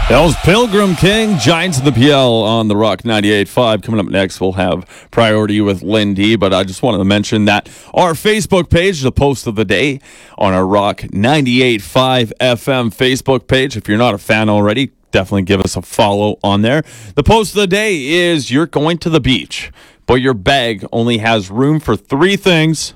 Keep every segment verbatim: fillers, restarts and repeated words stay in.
That was Pilgrim King, Giants of the P L on the Rock ninety-eight point five. Coming up next, we'll have Priority with Lindy, but I just wanted to mention that our Facebook page, the post of the day on our Rock ninety-eight point five F M Facebook page. If you're not a fan already, definitely give us a follow on there. The post of the day is you're going to the beach, but your bag only has room for three things,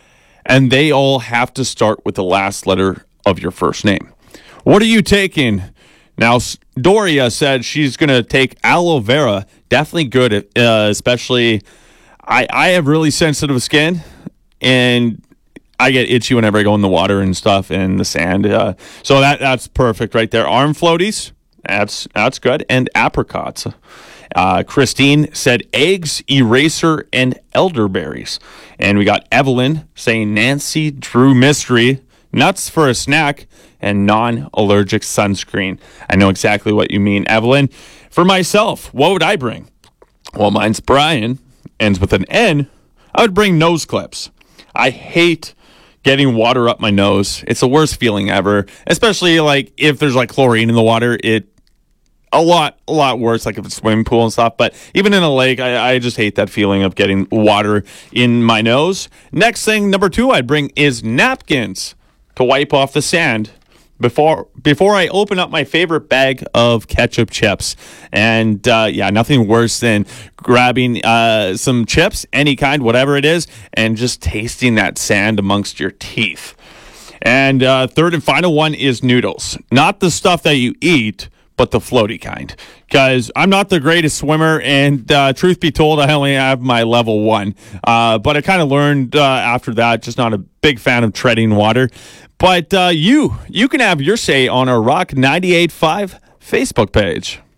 and they all have to start with the last letter of your first name. What are you taking? Now, Doria said she's going to take aloe vera. Definitely good, uh, especially I, I have really sensitive skin, and I get itchy whenever I go in the water and stuff and the sand. Uh, so that that's perfect right there. Arm floaties, that's that's good. And apricots. Uh, Christine said eggs, eraser, and elderberries. And we got Evelyn saying Nancy Drew Mystery, nuts for a snack, and non-allergic sunscreen. I know exactly what you mean, Evelyn. For myself, what would I bring? Well, mine's Brian, ends with an N. I would bring nose clips. I hate getting water up my nose. It's the worst feeling ever, especially like if there's like chlorine in the water. It a lot, a lot worse, like if it's a swimming pool and stuff. But even in a lake, I, I just hate that feeling of getting water in my nose. Next thing, number two, I'd bring is napkins to wipe off the sand before before I open up my favorite bag of ketchup chips. And uh, yeah, nothing worse than grabbing uh, some chips, any kind, whatever it is, and just tasting that sand amongst your teeth. And uh, third and final one is noodles. Not the stuff that you eat, but the floaty kind. Because I'm not the greatest swimmer, and uh, truth be told, I only have my level one. Uh, but I kind of learned uh, after that, just not a big fan of treading water. But uh, you, you can have your say on our Rock ninety-eight point five Facebook page.